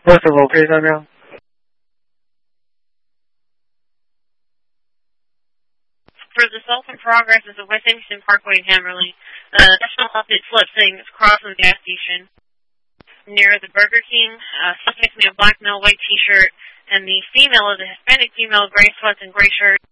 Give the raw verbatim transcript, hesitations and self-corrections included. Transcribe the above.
What's the location now? For the assault in progress is at West Anderson Parkway in Hammerly. Uh, additional update slip saying it's across from the gas station near the Burger King. Uh, suspect in a black male white t-shirt, and the female is a Hispanic female, gray sweats and gray shirt.